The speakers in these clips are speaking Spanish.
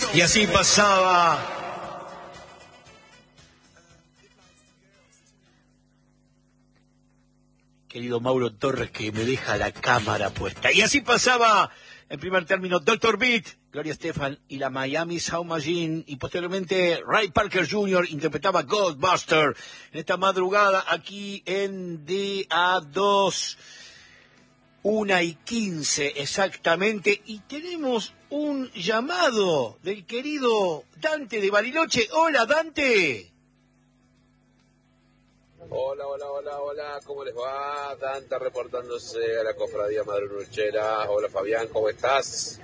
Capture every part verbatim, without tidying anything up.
Y así pasaba querido Mauro Torres, que me deja la cámara puesta. Y así pasaba, en primer término, doctor Beat, Gloria Estefan y la Miami Sound Machine, y posteriormente Ray Parker junior interpretaba Ghostbuster en esta madrugada aquí en D A dos, una y quince exactamente, y tenemos un llamado del querido Dante de Bariloche. Hola, Dante. Hola, hola, hola, hola, ¿cómo les va? Dante reportándose a la Cofradía Madre Nuchera. Hola Fabián, ¿cómo estás?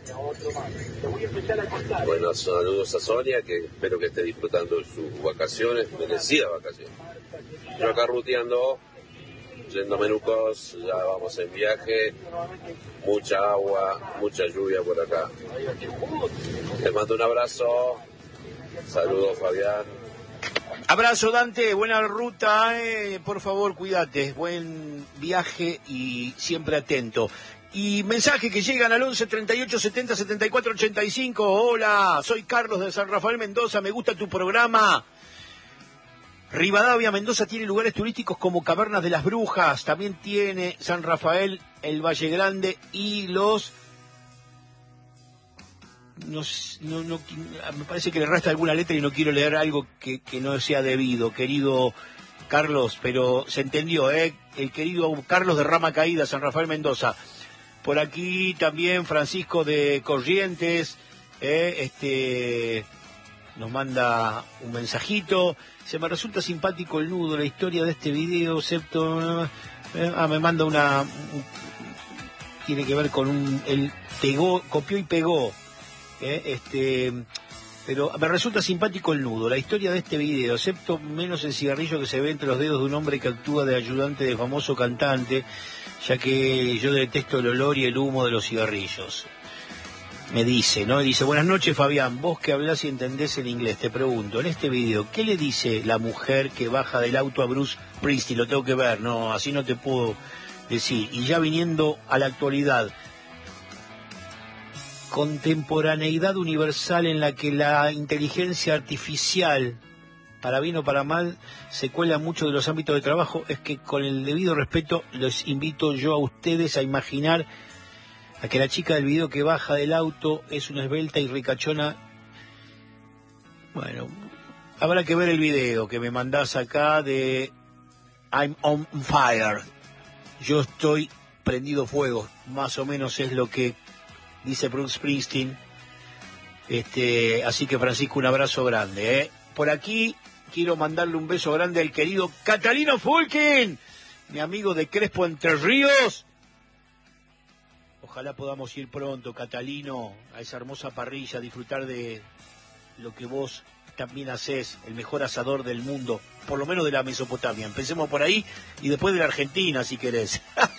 Bueno, saludos a Sonia, que espero que esté disfrutando de sus vacaciones, merecidas vacaciones. Yo acá ruteando, yendo a Menucos, ya vamos en viaje, mucha agua, mucha lluvia por acá. Les mando un abrazo, saludos Fabián. Abrazo, Dante, buena ruta, eh. Por favor, cuídate, buen viaje y siempre atento. Y mensajes que llegan al once treinta y ocho setenta setenta y cuatro ochenta y cinco. Hola, soy Carlos de San Rafael, Mendoza, me gusta tu programa. Rivadavia, Mendoza tiene lugares turísticos como Cavernas de las Brujas, también tiene San Rafael, el Valle Grande y los... No, no, no, me parece que le resta alguna letra y no quiero leer algo que, que no sea debido, querido Carlos, pero se entendió, ¿eh? El querido Carlos de Rama Caída, San Rafael, Mendoza. Por aquí también Francisco de Corrientes, ¿eh? este nos manda un mensajito. Se me resulta simpático el nudo, la historia de este video, excepto... Eh, ah, me manda una... Un, tiene que ver con un... El pegó, copió y pegó. Eh, este, pero me resulta simpático el nudo, la historia de este video, excepto menos el cigarrillo que se ve entre los dedos de un hombre que actúa de ayudante de famoso cantante, ya que yo detesto el olor y el humo de los cigarrillos. Me dice, ¿no? Y dice, buenas noches Fabián, vos que hablás y entendés el inglés, te pregunto, en este video, ¿qué le dice la mujer que baja del auto a Bruce Springsteen? Lo tengo que ver, no, así no te puedo decir. Y ya viniendo a la actualidad, contemporaneidad universal en la que la inteligencia artificial, para bien o para mal, se cuela en muchos de los ámbitos de trabajo, es que con el debido respeto los invito yo a ustedes a imaginar a que la chica del video que baja del auto es una esbelta y ricachona. Bueno, habrá que ver el video que me mandás acá de I'm on fire. Yo estoy prendido fuego, más o menos es lo que dice Bruce Springsteen. Este, así que Francisco, un abrazo grande, ¿eh? Por aquí quiero mandarle un beso grande al querido Catalino Fulkin, mi amigo de Crespo, Entre Ríos. Ojalá podamos ir pronto, Catalino, a esa hermosa parrilla, a disfrutar de lo que vos también hacés, el mejor asador del mundo, por lo menos de la Mesopotamia. Empecemos por ahí y después de la Argentina, si querés.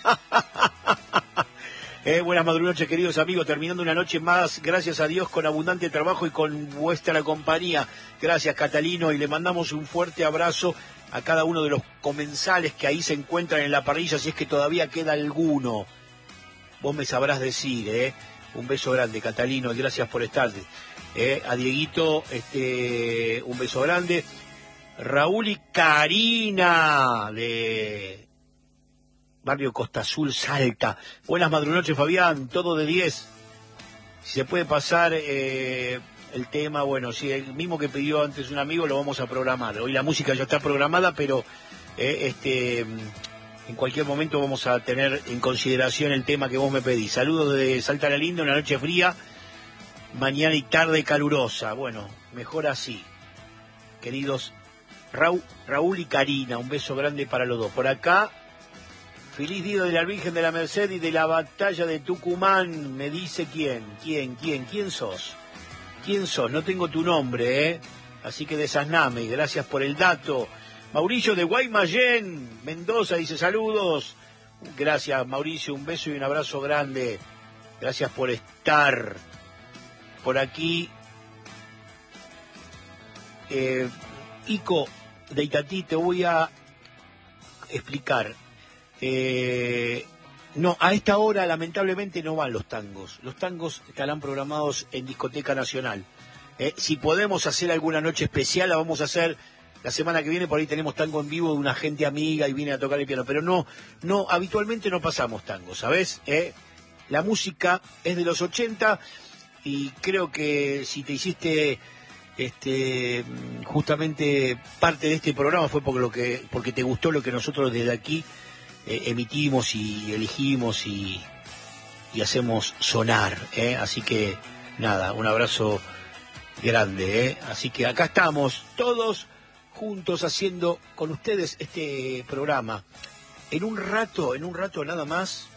Eh, buenas madrugones, queridos amigos, terminando una noche más, gracias a Dios, con abundante trabajo y con vuestra compañía. Gracias, Catalino, y le mandamos un fuerte abrazo a cada uno de los comensales que ahí se encuentran en la parrilla, si es que todavía queda alguno. Vos me sabrás decir, ¿eh? Un beso grande, Catalino, y gracias por estar. Eh, a Dieguito, este, un beso grande. Raúl y Karina, de Barrio Costa Azul, Salta. Buenas madrugones, Fabián, todo de diez. Si se puede pasar eh, el tema, bueno, si el mismo que pidió antes un amigo, lo vamos a programar. Hoy la música ya está programada, pero eh, este en cualquier momento vamos a tener en consideración el tema que vos me pedís. Saludos de Salta la Linda, una noche fría, mañana y tarde calurosa. Bueno, mejor así. Queridos Raúl, Raúl y Karina, un beso grande para los dos. Por acá, feliz día de la Virgen de la Merced y de la batalla de Tucumán. Me dice quién, quién, quién, quién sos. ¿Quién sos? No tengo tu nombre, ¿eh? Así que desasname. Gracias por el dato. Mauricio de Guaymallén, Mendoza, dice saludos. Gracias, Mauricio. Un beso y un abrazo grande. Gracias por estar. Por aquí, eh, Ico de Itatí, te voy a explicar. Eh, No, a esta hora lamentablemente no van los tangos. Los tangos estarán programados en Discoteca Nacional. Eh, si podemos hacer alguna noche especial, la vamos a hacer la semana que viene. Por ahí tenemos tango en vivo de una gente amiga y viene a tocar el piano. Pero no, no, habitualmente no pasamos tango, ¿sabés? Eh, la música es de los ochenta y creo que si te hiciste este justamente parte de este programa fue porque, lo que, porque te gustó lo que nosotros desde aquí Eh, emitimos y elegimos y, y hacemos sonar, ¿eh? Así que nada, un abrazo grande, ¿eh? Así que acá estamos todos juntos haciendo con ustedes este programa. En un rato, en un rato nada más,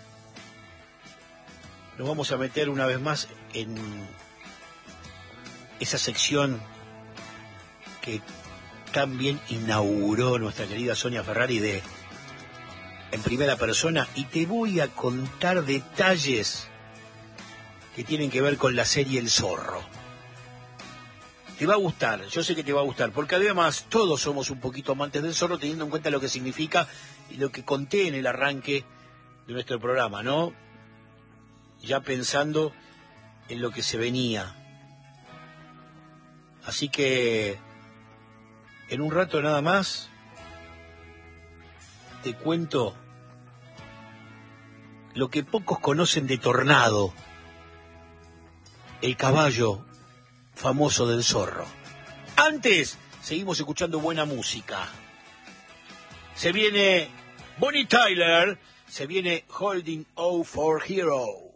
nos vamos a meter una vez más en esa sección que tan bien inauguró nuestra querida Sonia Ferrari de En Primera Persona, y te voy a contar detalles que tienen que ver con la serie El Zorro. Te va a gustar, yo sé que te va a gustar, porque además todos somos un poquito amantes del zorro, teniendo en cuenta lo que significa y lo que conté en el arranque de nuestro programa, ¿no? Ya pensando en lo que se venía. Así que en un rato nada más te cuento lo que pocos conocen de Tornado, el caballo famoso del zorro. Antes, seguimos escuchando buena música. Se viene Bonnie Tyler, se viene Holding Out for Hero.